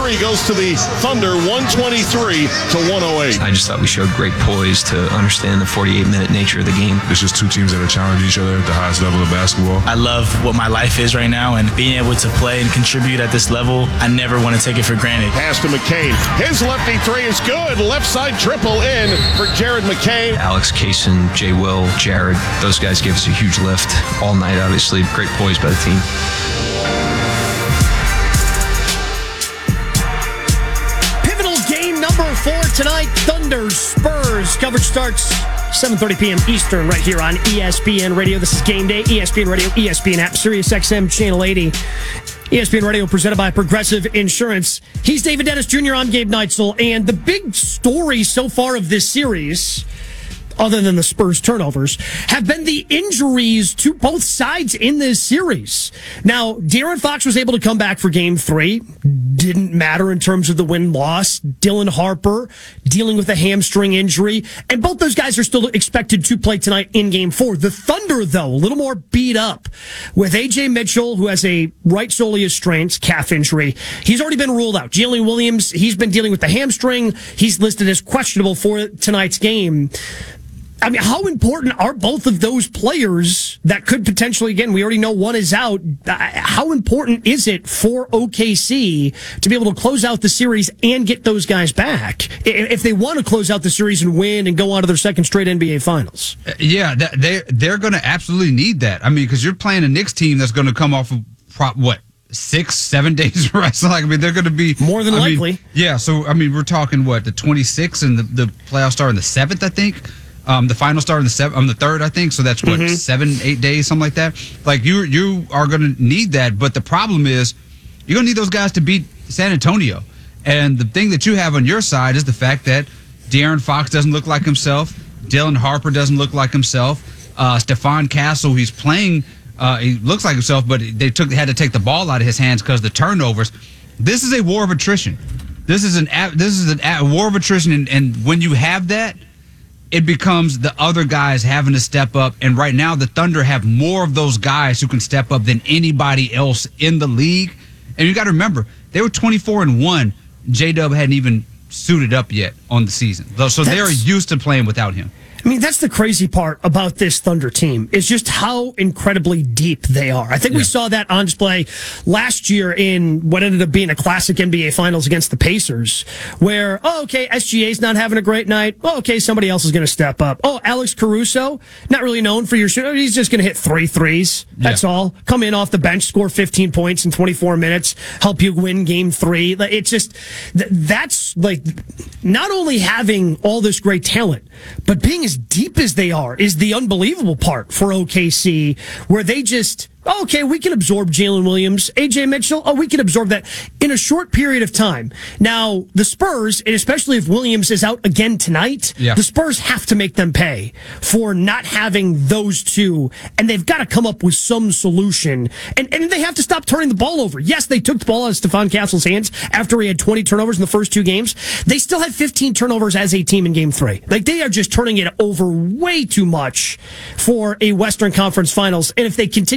3 goes to the Thunder, 123-108. I just thought we showed great poise to understand the 48-minute nature of the game. It's just two teams that are challenging each other at the highest level of basketball. I love what my life is right now, and being able to play and contribute at this level, I never want to take it for granted. Pass to McCain. His lefty 3 is good. Left side triple in for Jared McCain. Alex Kaysen, Jay Will, Jared, those guys give us a huge lift all night, obviously. Great poise by the team. Pivotal game number 4 tonight, Thunder Spurs. Coverage starts 7:30 p.m. Eastern right here on ESPN Radio. This is Game Day, ESPN Radio, ESPN app, Sirius XM Channel 80. ESPN Radio presented by Progressive Insurance. He's David Dennis Jr. I'm Gabe Neitzel. And the big story so far of this series, other than the Spurs turnovers, have been the injuries to both sides in this series. Now, De'Aaron Fox was able to come back for Game 3. Didn't matter in terms of the win-loss. Dylan Harper dealing with a hamstring injury. And both those guys are still expected to play tonight in Game 4. The Thunder, though, a little more beat up with A.J. Mitchell, who has a right soleus strains, calf injury. He's already been ruled out. Jalen Williams, he's been dealing with the hamstring. He's listed as questionable for tonight's game. I mean, how important are both of those players that could potentially, again, we already know one is out. How important is it for OKC to be able to close out the series and get those guys back if they want to close out the series and win and go on to their second straight NBA Finals? Yeah, they're going to absolutely need that. I mean, because you're playing a Knicks team that's going to come off of, 6-7 days rest. Like, I mean, they're going to be more than likely. Yeah, so I mean, we're talking the 26th and the playoffs start on the 7th, I think. The final start on the 3rd, I think. So that's 7-8 days, something like that. Like you are going to need that. But the problem is, you're going to need those guys to beat San Antonio. And the thing that you have on your side is the fact that De'Aaron Fox doesn't look like himself. Dylan Harper doesn't look like himself. Stephon Castle, he's playing. He looks like himself, but they had to take the ball out of his hands because of the turnovers. This is a war of attrition. This is a war of attrition, and when you have that, it becomes the other guys having to step up. And right now, the Thunder have more of those guys who can step up than anybody else in the league. And you got to remember, they were 24-1. J-Dub hadn't even suited up yet on the season. So they're used to playing without him. I mean, that's the crazy part about this Thunder team is just how incredibly deep they are. I think we saw that on display last year in what ended up being a classic NBA Finals against the Pacers, where, SGA's not having a great night. Somebody else is going to step up. Alex Caruso, not really known for your shooting. He's just going to hit 3 threes. That's all. Come in off the bench, score 15 points in 24 minutes, help you win Game 3. It's just, that's like, not only having all this great talent, but being as deep as they are is the unbelievable part for OKC, where they just, we can absorb Jalen Williams, A.J. Mitchell. We can absorb that in a short period of time. Now, the Spurs, and especially if Williams is out again tonight, the Spurs have to make them pay for not having those two, and they've got to come up with some solution. And they have to stop turning the ball over. Yes, they took the ball out of Stephon Castle's hands after he had 20 turnovers in the first 2 games. They still had 15 turnovers as a team in Game 3. Like, they are just turning it over way too much for a Western Conference Finals. And if they continue